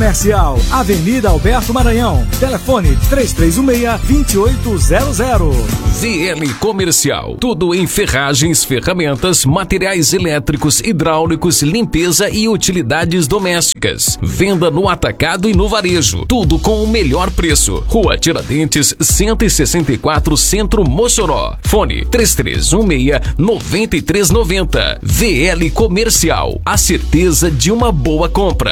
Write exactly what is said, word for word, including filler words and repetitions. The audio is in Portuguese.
Comercial, Avenida Alberto Maranhão. Telefone três três um seis, dois oito zero zero. V L Comercial, tudo em ferragens, ferramentas, materiais elétricos, hidráulicos, limpeza e utilidades domésticas. Venda no atacado e no varejo, tudo com o melhor preço. Rua Tiradentes, cento e sessenta e quatro, Centro, Mossoró. Fone três três um seis, nove três nove zero. V L Comercial, a certeza de uma boa compra.